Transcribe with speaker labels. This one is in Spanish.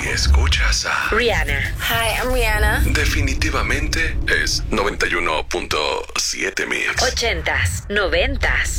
Speaker 1: Si escuchas a
Speaker 2: Rihanna.
Speaker 3: Hi, I'm Rihanna.
Speaker 1: definitivamente es 91.7 Mix.
Speaker 2: 80s, 90s,